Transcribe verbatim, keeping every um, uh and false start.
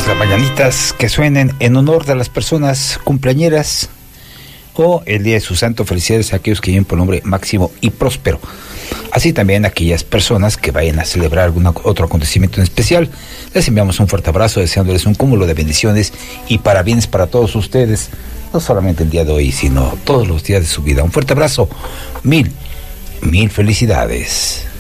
pues las mañanitas que suenen en honor de las personas cumpleañeras o el día de su santo. Felicidades a aquellos que lleven por nombre Máximo y Próspero. Así también a aquellas personas que vayan a celebrar algún otro acontecimiento en especial. Les enviamos un fuerte abrazo, deseándoles un cúmulo de bendiciones y parabienes para todos ustedes, no solamente el día de hoy, sino todos los días de su vida. Un fuerte abrazo, mil, mil felicidades.